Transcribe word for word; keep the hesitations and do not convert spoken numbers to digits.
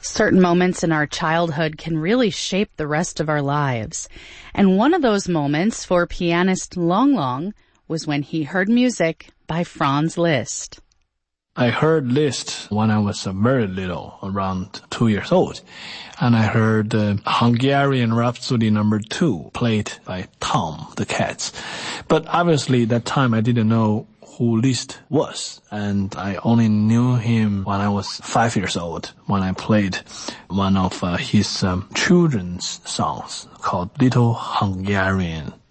Certain moments in our childhood can really shape the rest of our lives. And one of those moments for pianist Long Long was when he heard music by Franz Liszt. I heard Liszt when I was very little, around two years old. And I heard uh, Hungarian Rhapsody number two played by Tom the Cats. But obviously that time I didn't know who Liszt was, and I only knew him when I was five years old, when I played one of uh, his um, children's songs called Little Hungarian.